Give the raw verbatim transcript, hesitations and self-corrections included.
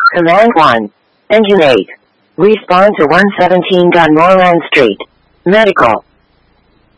Command one. Engine eight. Respond to one seventeen Norland Street. Medical.